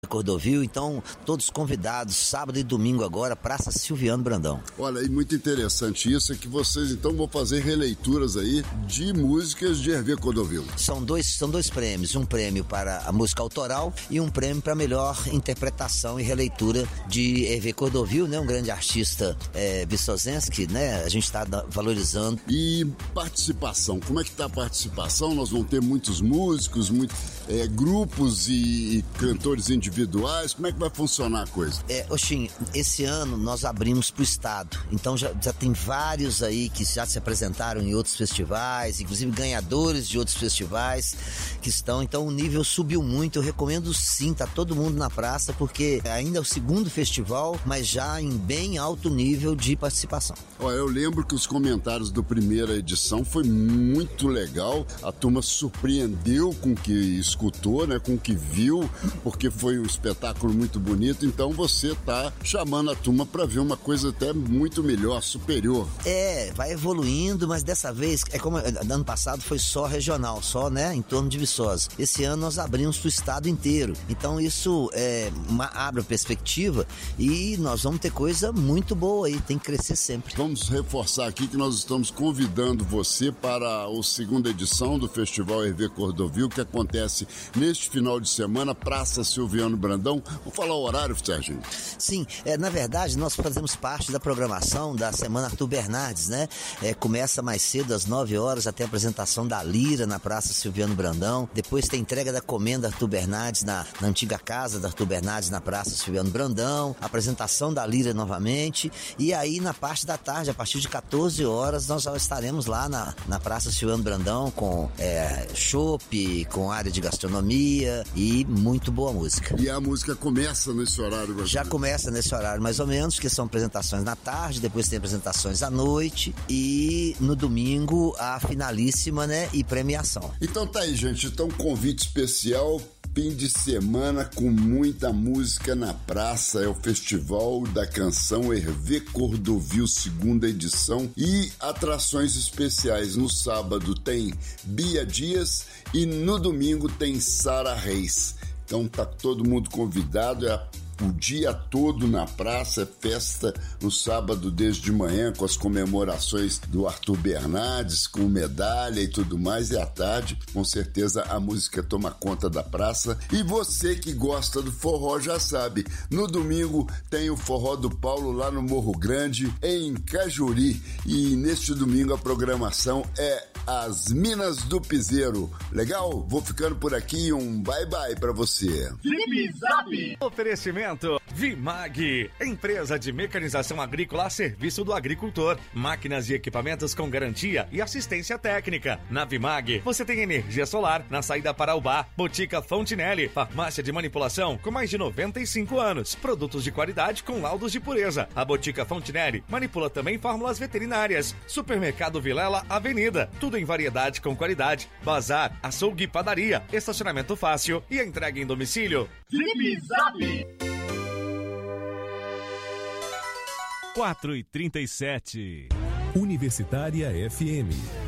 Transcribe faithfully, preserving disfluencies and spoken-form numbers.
Cordovil, então todos convidados, sábado e domingo agora, Praça Silviano Brandão. Olha, e muito interessante isso, é que vocês então vão fazer releituras aí de músicas de Hervé Cordovil. São dois, são dois prêmios, um prêmio para a música autoral e um prêmio para melhor interpretação e releitura de Hervé Cordovil, né? Um grande artista é, viçosense que, né, a gente está valorizando. E participação, como é que está a participação? Nós vamos ter muitos músicos, muitos é, grupos e, e cantores individuais. Como é que vai funcionar a coisa? É, Oxim, esse ano nós abrimos para o estado, então já, já tem vários aí que já se apresentaram em outros festivais, inclusive ganhadores de outros festivais que estão, então o nível subiu muito. Eu recomendo sim, tá todo mundo na praça, porque ainda é o segundo festival, mas já em bem alto nível de participação. Olha, eu lembro que os comentários da primeira edição foi muito legal, a turma surpreendeu com o que escutou, né, com o que viu, porque foi um espetáculo muito bonito, então você tá chamando a turma para ver uma coisa até muito melhor, superior. É, vai evoluindo, mas dessa vez, é como ano passado foi só regional, só, né, em torno de Viçosa. Esse ano nós abrimos pro estado inteiro, então isso é uma, abre a perspectiva e nós vamos ter coisa muito boa aí, tem que crescer sempre. Vamos reforçar aqui que nós estamos convidando você para a segunda edição do Festival Hervé Cordovil, que acontece neste final de semana, Praça Silviano Brandão. Vou falar o horário, Serginho. Sim, é, na verdade nós fazemos parte da programação da Semana Arthur Bernardes, né? É, começa mais cedo, às nove horas, até a apresentação da Lira na Praça Silviano Brandão. Depois tem entrega da Comenda Arthur Bernardes na, na antiga casa da Arthur Bernardes na Praça Silviano Brandão. Apresentação da Lira novamente. E aí na parte da tarde, a partir de quatorze horas, nós já estaremos lá na, na Praça Silviano Brandão com é, chopp, com área de gastronomia e muito boa música. E a música começa nesse horário? Bastante. Já começa nesse horário mais ou menos, que são apresentações na tarde, depois tem apresentações à noite e no domingo a finalíssima, né, e premiação. Então tá aí, gente, então um convite especial, fim de semana com muita música na praça, é o Festival da Canção Hervé Cordovil, segunda edição, e atrações especiais. No sábado tem Bia Dias e no domingo tem Sara Reis. Então tá todo mundo convidado, é o dia todo na praça, é festa no sábado desde de manhã com as comemorações do Arthur Bernardes, com medalha e tudo mais, e à tarde, com certeza a música toma conta da praça. E você que gosta do forró já sabe, no domingo tem o Forró do Paulo lá no Morro Grande, em Cajuri, e neste domingo a programação é as Minas do Piseiro. Legal? Vou ficando por aqui, um bye bye pra você. Zip Zap! Oferecimento Vimag, empresa de mecanização agrícola a serviço do agricultor. Máquinas e equipamentos com garantia e assistência técnica. Na Vimag, você tem energia solar na saída para Ubá. Botica Fontinelli, farmácia de manipulação com mais de noventa e cinco anos. Produtos de qualidade com laudos de pureza. A Botica Fontinelli manipula também fórmulas veterinárias. Supermercado Vilela Avenida, tudo em variedade com qualidade. Bazar, açougue e padaria. Estacionamento fácil e a entrega em domicílio. Zip Zap! quatro e trinta e sete. Universitária F M.